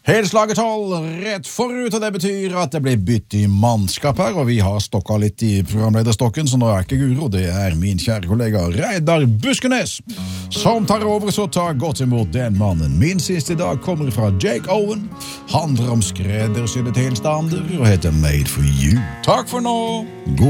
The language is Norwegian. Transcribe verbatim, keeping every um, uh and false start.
Helslaget tolv rett forut, og det betyr at det blir bytte i mannskap her, og vi har stokka litt i programlederstokken, så nå er ikke Guro, det er min kjære kollega Reidar Buskenes, som tar over, så tar godt imot den mannen. Min siste dag kommer fra Jake Owen, handler om skreddersydde tilstander og heter Made for You. Takk for nå! God